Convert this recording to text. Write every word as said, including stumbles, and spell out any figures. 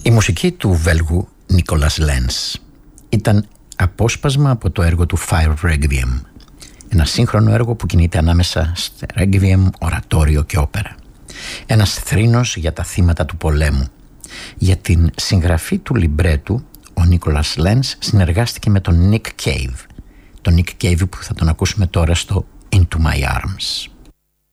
Η μουσική του Βέλγου Νίκολας Λένς ήταν απόσπασμα από το έργο του Fire Requiem, ένα σύγχρονο έργο που κινείται ανάμεσα σε Requiem, ορατόριο και όπερα. Ένας θρήνος για τα θύματα του πολέμου. Για την συγγραφή του λιμπρέτου ο Νίκολας Λένς συνεργάστηκε με τον Nick Cave, τον Nick Cave που θα τον ακούσουμε τώρα στο Into My Arms.